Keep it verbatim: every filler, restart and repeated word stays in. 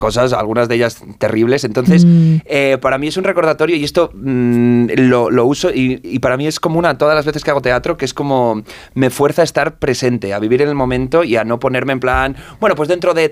cosas, algunas de ellas terribles. Entonces, mm. eh, para mí es un recordatorio y esto mmm, lo, lo uso y, y para mí es como una, todas las veces que hago teatro, que es como me fuerza a estar presente, a vivir en el momento y a no ponerme en plan, bueno, pues dentro de